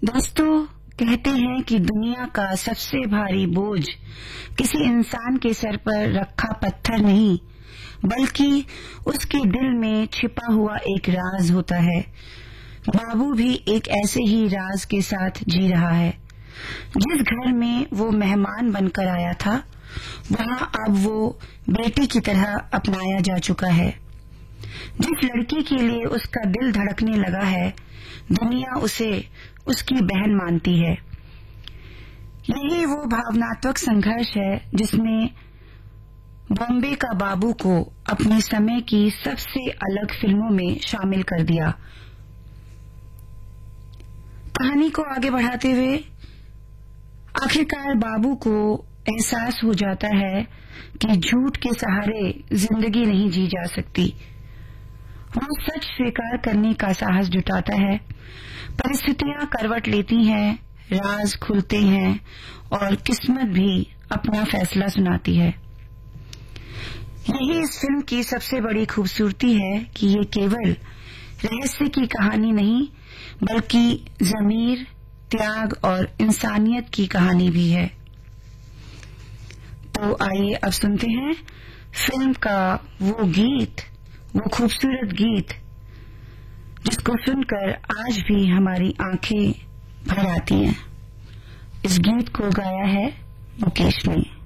दोस्तों, कहते हैं कि दुनिया का सबसे भारी बोझ किसी इंसान के सर पर रखा पत्थर नहीं, बल्कि उसके दिल में छिपा हुआ एक राज होता है। बाबू भी एक ऐसे ही राज के साथ जी रहा है। जिस घर में वो मेहमान बनकर आया था, वहां अब वो बेटी की तरह अपनाया जा चुका है। जिस लड़की के लिए उसका दिल धड़कने लगा है, दुनिया उसे उसकी बहन मानती है। यही वो भावनात्मक संघर्ष है जिसने बॉम्बे का बाबू को अपने समय की सबसे अलग फिल्मों में शामिल कर दिया। कहानी को आगे बढ़ाते हुए आखिरकार बाबू को एहसास हो जाता है कि झूठ के सहारे जिंदगी नहीं जी जा सकती। वो सच स्वीकार करने का साहस जुटाता है। परिस्थितियां करवट लेती हैं, राज खुलते हैं और किस्मत भी अपना फैसला सुनाती है। यही इस फिल्म की सबसे बड़ी खूबसूरती है कि ये केवल रहस्य की कहानी नहीं, बल्कि ज़मीर, त्याग और इंसानियत की कहानी भी है। तो आइए अब सुनते हैं फिल्म का वो गीत, वो खूबसूरत गीत जिसको सुनकर आज भी हमारी आंखें भर आती हैं। इस गीत को गाया है मुकेश ने।